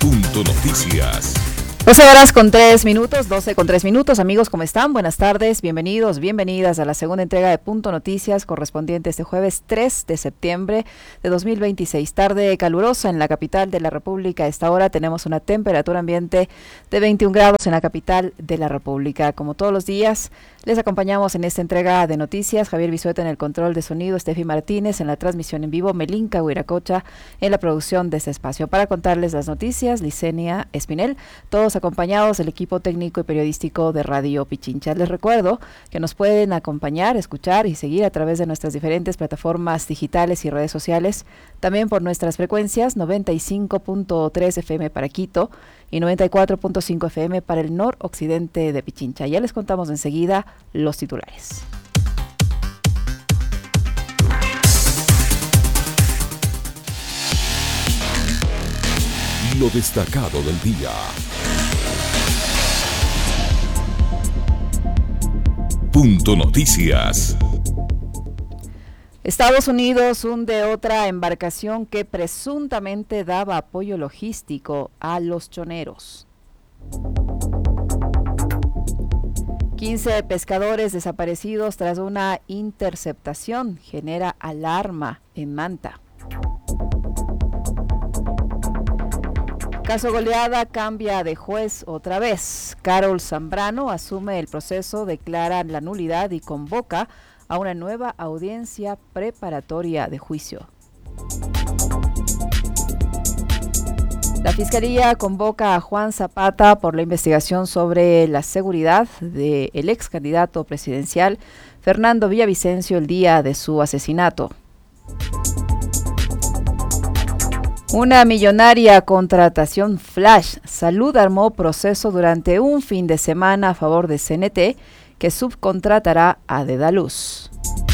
Punto Noticias. 12 horas con 3 minutos, 12 con 3 minutos. Amigos, ¿cómo están? Buenas tardes, bienvenidos, bienvenidas a la segunda entrega de Punto Noticias correspondiente este jueves 3 de septiembre de 2026. Tarde calurosa en la capital de la República. A esta hora tenemos una temperatura ambiente de 21 grados en la capital de la República. Como todos los días, les acompañamos en esta entrega de noticias. Javier Bisueta en el control de sonido, Estefi Martínez en la transmisión en vivo, Melinka Huiracocha en la producción de este espacio. Para contarles las noticias, Licenia Espinel, todos acompañados del equipo técnico y periodístico de Radio Pichincha. Les recuerdo que nos pueden acompañar, escuchar y seguir a través de nuestras diferentes plataformas digitales y redes sociales, también por nuestras frecuencias 95.3 FM para Quito y 94.5 FM para el noroccidente de Pichincha. Ya les contamos enseguida los titulares. Lo destacado del día. Punto Noticias. Estados Unidos hunde otra embarcación que presuntamente daba apoyo logístico a los choneros. 15 pescadores desaparecidos tras una interceptación genera alarma en Manta. Caso Goleada cambia de juez otra vez. Carol Zambrano asume el proceso, declara la nulidad y convoca a una nueva audiencia preparatoria de juicio. La Fiscalía convoca a Juan Zapata por la investigación sobre la seguridad del ex candidato presidencial Fernando Villavicencio el día de su asesinato. Una millonaria contratación flash. Salud armó proceso durante un fin de semana a favor de CNT, que subcontratará a Dedaluz.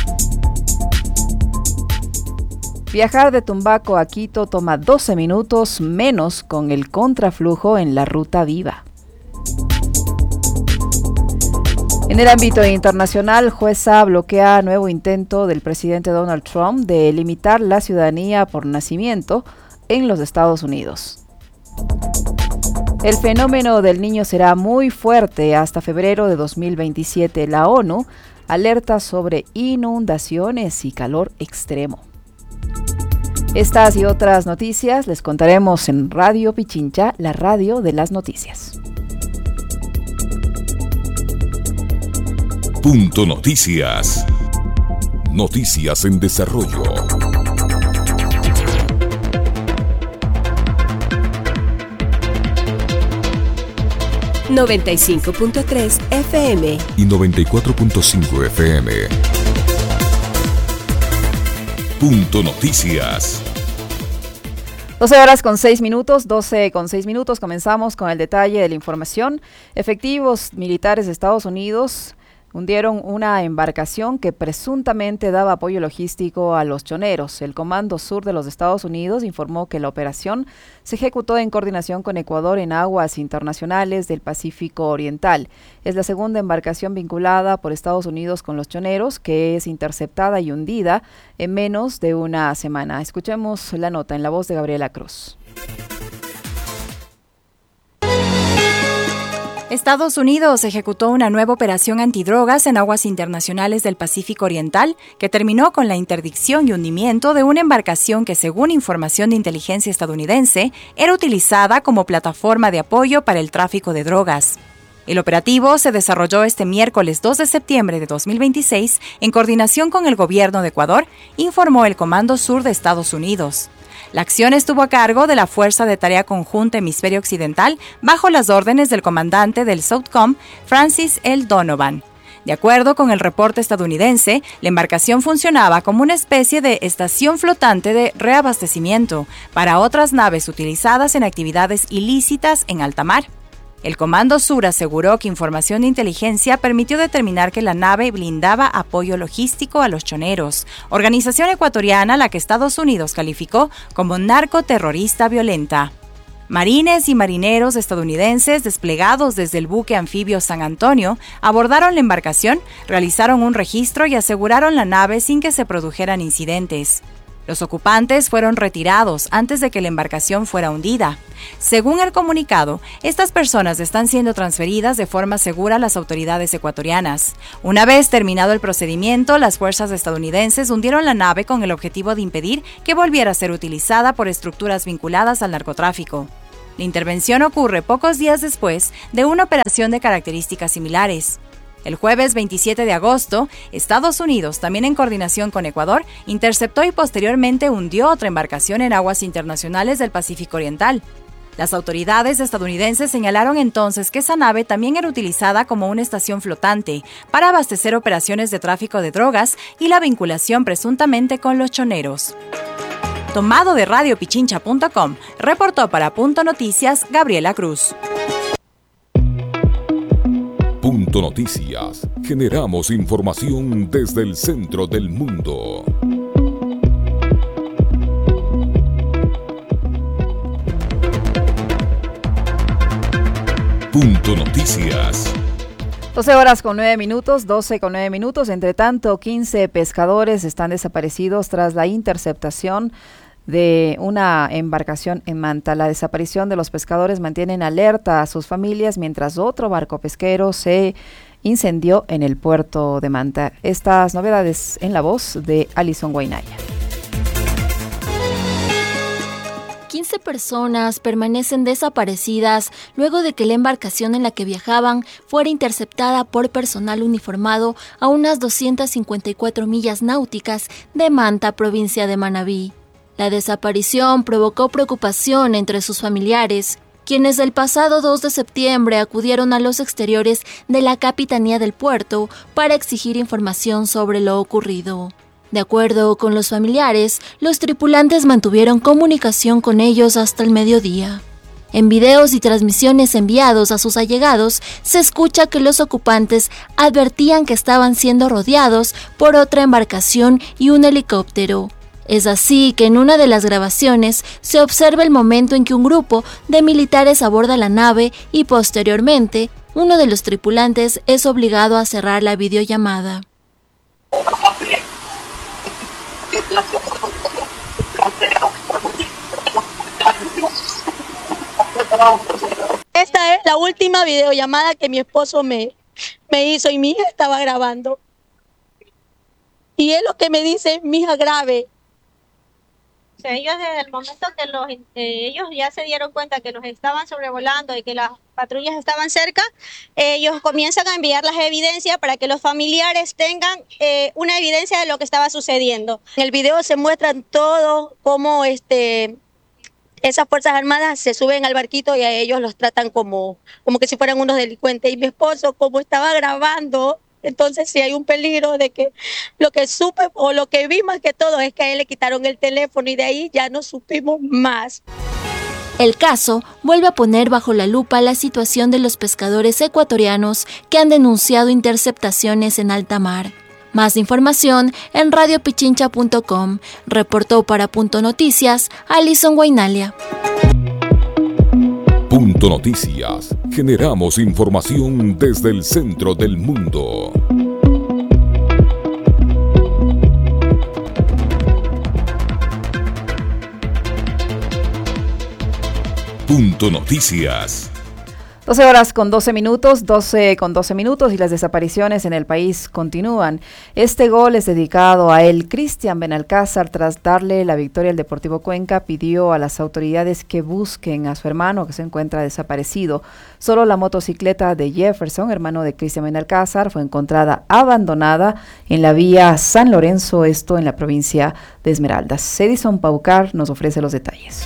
Viajar de Tumbaco a Quito toma 12 minutos menos con el contraflujo en la ruta Viva. En el ámbito internacional, jueza bloquea nuevo intento del presidente Donald Trump de limitar la ciudadanía por nacimiento en los Estados Unidos. El fenómeno del Niño será muy fuerte hasta febrero de 2027. La ONU alerta sobre inundaciones y calor extremo. Estas y otras noticias les contaremos en Radio Pichincha, la radio de las noticias. Punto Noticias. Noticias en desarrollo. ...95.3 FM y 94.5 FM. Punto Noticias. 12 horas con 6 minutos, 12 con 6 minutos. Comenzamos con el detalle de la información. Efectivos militares de Estados Unidos hundieron una embarcación que presuntamente daba apoyo logístico a los choneros. El Comando Sur de los Estados Unidos informó que la operación se ejecutó en coordinación con Ecuador en aguas internacionales del Pacífico Oriental. Es la segunda embarcación vinculada por Estados Unidos con los choneros que es interceptada y hundida en menos de una semana. Escuchemos la nota en la voz de Gabriela Cruz. Estados Unidos ejecutó una nueva operación antidrogas en aguas internacionales del Pacífico Oriental que terminó con la interdicción y hundimiento de una embarcación que, según información de inteligencia estadounidense, era utilizada como plataforma de apoyo para el tráfico de drogas. El operativo se desarrolló este miércoles 2 de septiembre de 2026 en coordinación con el gobierno de Ecuador, informó el Comando Sur de Estados Unidos. La acción estuvo a cargo de la Fuerza de Tarea Conjunta Hemisferio Occidental bajo las órdenes del comandante del SOUTHCOM, Francis L. Donovan. De acuerdo con el reporte estadounidense, la embarcación funcionaba como una especie de estación flotante de reabastecimiento para otras naves utilizadas en actividades ilícitas en alta mar. El Comando Sur aseguró que información de inteligencia permitió determinar que la nave blindaba apoyo logístico a los choneros, organización ecuatoriana a la que Estados Unidos calificó como narcoterrorista violenta. Marines y marineros estadounidenses desplegados desde el buque anfibio San Antonio abordaron la embarcación, realizaron un registro y aseguraron la nave sin que se produjeran incidentes. Los ocupantes fueron retirados antes de que la embarcación fuera hundida. Según el comunicado, estas personas están siendo transferidas de forma segura a las autoridades ecuatorianas. Una vez terminado el procedimiento, las fuerzas estadounidenses hundieron la nave con el objetivo de impedir que volviera a ser utilizada por estructuras vinculadas al narcotráfico. La intervención ocurre pocos días después de una operación de características similares. El jueves 27 de agosto, Estados Unidos, también en coordinación con Ecuador, interceptó y posteriormente hundió otra embarcación en aguas internacionales del Pacífico Oriental. Las autoridades estadounidenses señalaron entonces que esa nave también era utilizada como una estación flotante para abastecer operaciones de tráfico de drogas y la vinculación presuntamente con los choneros. Tomado de radiopichincha.com, reportó para Punto Noticias Gabriela Cruz. Punto Noticias. Generamos información desde el centro del mundo. Punto Noticias. 12 horas con 9 minutos, 12 con 9 minutos. Entre tanto, 15 pescadores están desaparecidos tras la interceptación de una embarcación en Manta. La desaparición de los pescadores mantiene en alerta a sus familias mientras otro barco pesquero se incendió en el puerto de Manta. Estas novedades en la voz de Alison Guainaya. 15 personas permanecen desaparecidas luego de que la embarcación en la que viajaban fuera interceptada por personal uniformado a unas 254 millas náuticas de Manta, provincia de Manabí. La desaparición provocó preocupación entre sus familiares, quienes el pasado 2 de septiembre acudieron a los exteriores de la Capitanía del Puerto para exigir información sobre lo ocurrido. De acuerdo con los familiares, los tripulantes mantuvieron comunicación con ellos hasta el mediodía. En videos y transmisiones enviados a sus allegados, se escucha que los ocupantes advertían que estaban siendo rodeados por otra embarcación y un helicóptero. Es así que en una de las grabaciones se observa el momento en que un grupo de militares aborda la nave y posteriormente uno de los tripulantes es obligado a cerrar la videollamada. Esta es la última videollamada que mi esposo me hizo y mi hija estaba grabando. Y él lo que me dice, mi hija, grave. O sea, ellos desde el momento que ellos ya se dieron cuenta que los estaban sobrevolando y que las patrullas estaban cerca, ellos comienzan a enviar las evidencias para que los familiares tengan una evidencia de lo que estaba sucediendo. En el video se muestran todo cómo esas Fuerzas Armadas se suben al barquito y a ellos los tratan como que si fueran unos delincuentes. Y mi esposo, como estaba grabando, entonces sí hay un peligro de que lo que supe o lo que vi más que todo es que a él le quitaron el teléfono y de ahí ya no supimos más. El caso vuelve a poner bajo la lupa la situación de los pescadores ecuatorianos que han denunciado interceptaciones en alta mar. Más información en radiopichincha.com. Reportó para Punto Noticias, Alison Guainalia. Punto Noticias. Generamos información desde el centro del mundo. Punto Noticias. 12 horas con 12 minutos, 12 con 12 minutos y las desapariciones en el país continúan. Este gol es dedicado a él. Cristian Benalcázar, tras darle la victoria al Deportivo Cuenca, pidió a las autoridades que busquen a su hermano que se encuentra desaparecido. Solo la motocicleta de Jefferson, hermano de Cristian Benalcázar, fue encontrada abandonada en la vía San Lorenzo, esto en la provincia de Esmeraldas. Edison Paucar nos ofrece los detalles.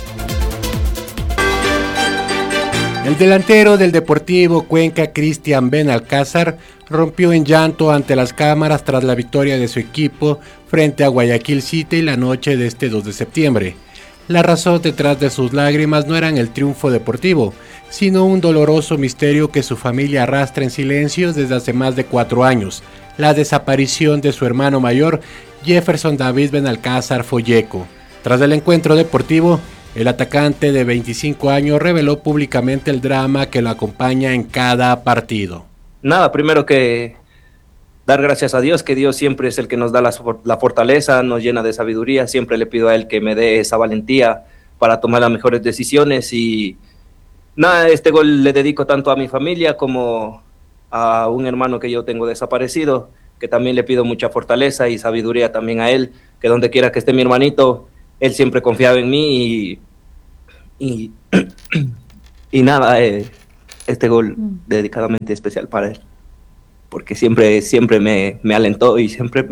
El delantero del Deportivo Cuenca, Cristian Benalcázar, rompió en llanto ante las cámaras tras la victoria de su equipo frente a Guayaquil City la noche de este 2 de septiembre. La razón detrás de sus lágrimas no eran el triunfo deportivo, sino un doloroso misterio que su familia arrastra en silencio desde hace más de 4 años, la desaparición de su hermano mayor, Jefferson David Benalcázar Folleco. Tras el encuentro deportivo, el atacante de 25 años reveló públicamente el drama que lo acompaña en cada partido. Nada, primero que dar gracias a Dios, que Dios siempre es el que nos da la fortaleza, nos llena de sabiduría. Siempre le pido a Él que me dé esa valentía para tomar las mejores decisiones. Y nada, este gol le dedico tanto a mi familia como a un hermano que yo tengo desaparecido, que también le pido mucha fortaleza y sabiduría también a él, que donde quiera que esté mi hermanito, él siempre confiaba en mí y nada, este gol dedicadamente especial para él, porque siempre me alentó y siempre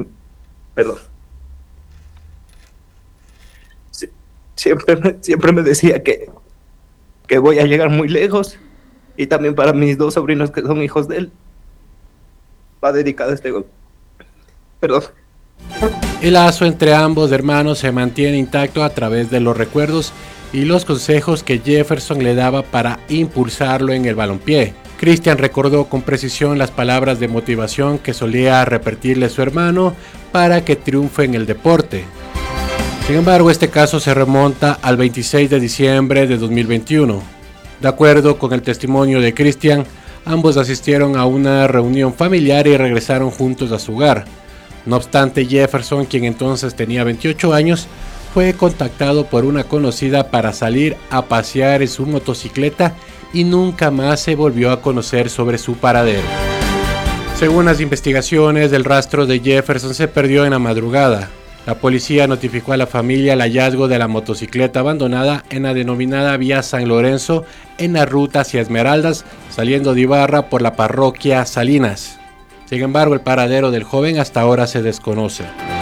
me decía que voy a llegar muy lejos. Y también para mis 2 sobrinos que son hijos de él, va dedicado este gol. Perdón. El lazo entre ambos hermanos se mantiene intacto a través de los recuerdos y los consejos que Jefferson le daba para impulsarlo en el balompié. Cristian recordó con precisión las palabras de motivación que solía repetirle su hermano para que triunfe en el deporte. Sin embargo, este caso se remonta al 26 de diciembre de 2021. De acuerdo con el testimonio de Cristian, ambos asistieron a una reunión familiar y regresaron juntos a su hogar. No obstante, Jefferson, quien entonces tenía 28 años, fue contactado por una conocida para salir a pasear en su motocicleta y nunca más se volvió a conocer sobre su paradero. Según las investigaciones, el rastro de Jefferson se perdió en la madrugada. La policía notificó a la familia el hallazgo de la motocicleta abandonada en la denominada Vía San Lorenzo, en la ruta hacia Esmeraldas, saliendo de Ibarra por la parroquia Salinas. Sin embargo, el paradero del joven hasta ahora se desconoce.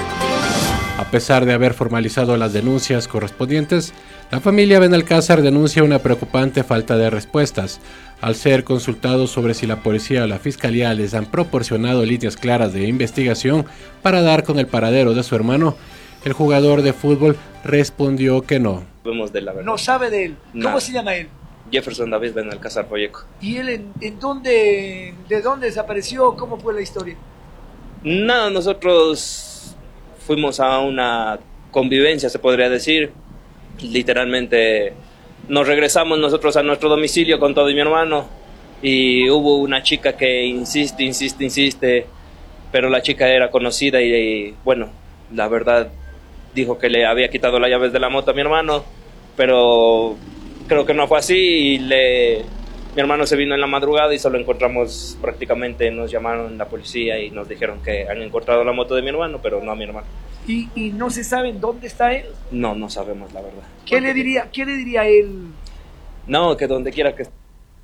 A pesar de haber formalizado las denuncias correspondientes, la familia Benalcázar denuncia una preocupante falta de respuestas. Al ser consultados sobre si la policía o la fiscalía les han proporcionado líneas claras de investigación para dar con el paradero de su hermano, el jugador de fútbol respondió que no. No sabe de él. ¿Cómo Nada. se llama él? Jefferson David Benalcázar Poyeco. ¿Y él de dónde desapareció? ¿Cómo fue la historia? Nada, nosotros fuimos a una convivencia, se podría decir. Literalmente nos regresamos nosotros a nuestro domicilio con todo y mi hermano, y hubo una chica que insiste, pero la chica era conocida y bueno, la verdad dijo que le había quitado las llaves de la moto a mi hermano, pero creo que no fue así y mi hermano se vino en la madrugada y solo encontramos prácticamente, nos llamaron la policía y nos dijeron que han encontrado la moto de mi hermano, pero no a mi hermano. ¿Y no se sabe dónde está él? No sabemos la verdad. ¿Qué le diría él? No, que donde quiera que esté.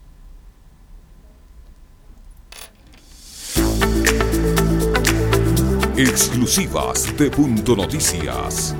Exclusivas de Punto Noticias.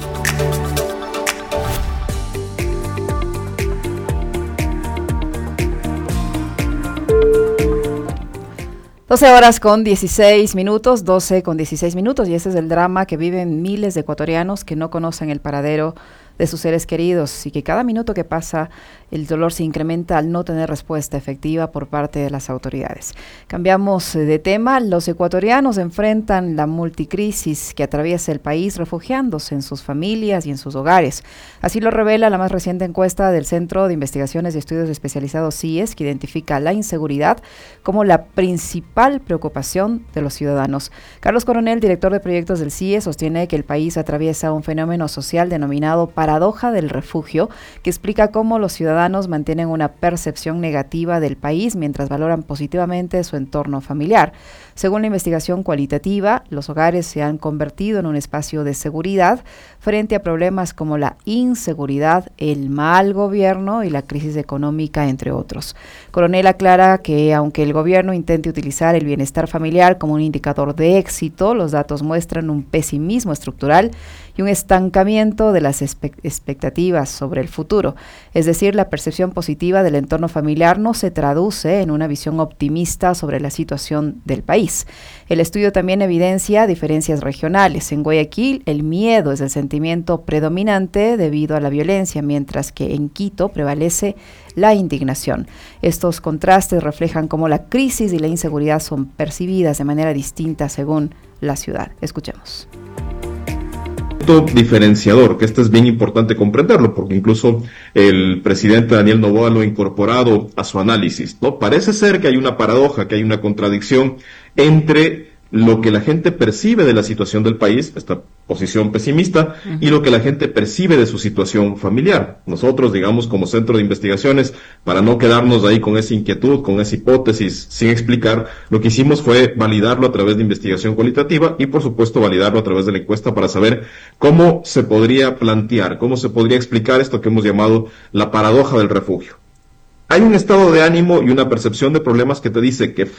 (12:16), 12:16, y ese es el drama que viven miles de ecuatorianos que no conocen el paradero de sus seres queridos y que cada minuto que pasa el dolor se incrementa al no tener respuesta efectiva por parte de las autoridades. Cambiamos de tema. Los ecuatorianos enfrentan la multicrisis que atraviesa el país refugiándose en sus familias y en sus hogares. Así lo revela la más reciente encuesta del Centro de Investigaciones y Estudios Especializados CIES, que identifica la inseguridad como la principal preocupación de los ciudadanos. Carlos Coronel, director de proyectos del CIES, sostiene que el país atraviesa un fenómeno social denominado paradoja del refugio, que explica cómo los ciudadanos mantienen una percepción negativa del país mientras valoran positivamente su entorno familiar. Según la investigación cualitativa, los hogares se han convertido en un espacio de seguridad frente a problemas como la inseguridad, el mal gobierno y la crisis económica, entre otros. Coronel aclara que aunque el gobierno intente utilizar el bienestar familiar como un indicador de éxito, los datos muestran un pesimismo estructural y un estancamiento de las expectativas sobre el futuro. Es decir, la percepción positiva del entorno familiar no se traduce en una visión optimista sobre la situación del país. El estudio también evidencia diferencias regionales. En Guayaquil, el miedo es el sentimiento predominante debido a la violencia, mientras que en Quito prevalece la indignación. Estos contrastes reflejan cómo la crisis y la inseguridad son percibidas de manera distinta según la ciudad. Escuchemos. Diferenciador, que esto es bien importante comprenderlo, porque incluso el presidente Daniel Noboa lo ha incorporado a su análisis, ¿no? Parece ser que hay una paradoja, que hay una contradicción entre lo que la gente percibe de la situación del país, esta posición pesimista, y lo que la gente percibe de su situación familiar. Nosotros, digamos, como centro de investigaciones, para no quedarnos ahí con esa inquietud, con esa hipótesis sin explicar, lo que hicimos fue validarlo a través de investigación cualitativa y, por supuesto, validarlo a través de la encuesta para saber cómo se podría plantear, cómo se podría explicar esto que hemos llamado la paradoja del refugio. Hay un estado de ánimo y una percepción de problemas que te dice que